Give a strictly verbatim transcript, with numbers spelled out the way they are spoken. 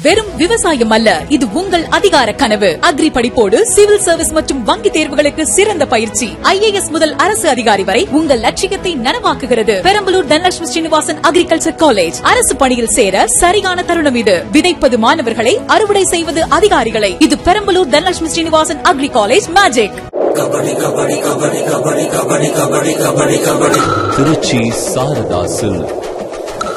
வெறும் விவசாயம் அல்ல, இது உங்கள் அதிகார கனவு. அக்ரி படிப்போடு சிவில் சர்வீஸ் மற்றும் வங்கி தேர்வுகளுக்கு சிறந்த பயிற்சி. ஐ ஏ எஸ் முதல் அரசு அதிகாரி வரை உங்கள் லட்சியத்தை நனவாக்குகிறது. Perambalur Dhanalakshmi Srinivasan agriculture college. அரசு பணியில் சேர சரியான தருணம் இது. விதைப்பது மாணவர்களை, அறுவடை செய்வது அதிகாரிகளை. இது Perambalur Dhanalakshmi Srinivasan agri college magic. Trichy Saradha silk